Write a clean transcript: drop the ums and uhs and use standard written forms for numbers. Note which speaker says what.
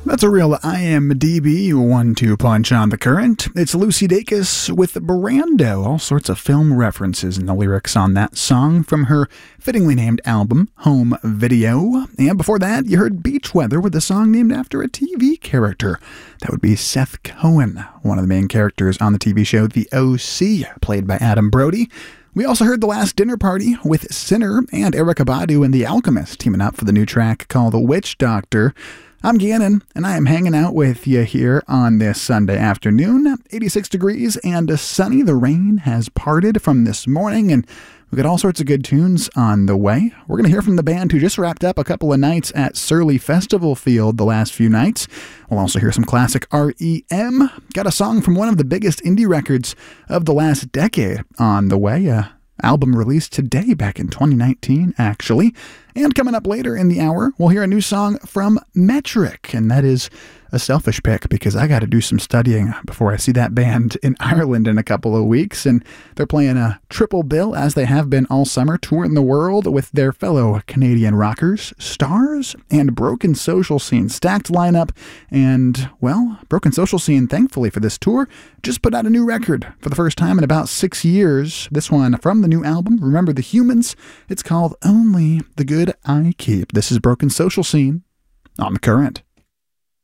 Speaker 1: That's a real IMDb 1-2 punch on the current. It's Lucy Dacus with Brando. All sorts of film references in the lyrics on that song from her fittingly named album, Home Video. And before that, you heard Beach Weather with a song named after a TV character. That would be Seth Cohen, one of the main characters on the TV show The O.C., played by Adam Brody. We also heard The Last Dinner Party with Sinner and Erykah Badu and The Alchemist teaming up for the new track called The Witch Doctor. I'm Gannon, and I am hanging out with you here on this Sunday afternoon. 86 degrees and sunny. The rain has parted from this morning, and we've got all sorts of good tunes on the way. We're going to hear from the band who just wrapped up a couple of nights at Surly Festival Field the last few nights. We'll also hear some classic REM. Got a song from one of the biggest indie records of the last decade on the way. Album released today, back in 2019, actually. And coming up later in the hour, we'll hear a new song from Metric, and that is a selfish pick because I got to do some studying before I see that band in Ireland in a couple of weeks, and they're playing a triple bill, as they have been all summer, touring the world with their fellow Canadian rockers, Stars, and Broken Social Scene. Stacked lineup, and, well, Broken Social Scene, thankfully for this tour, just put out a new record for the first time in about 6 years. This one from the new album, Remember the Humans. It's called Only the Good I Keep. This is Broken Social Scene on The Current.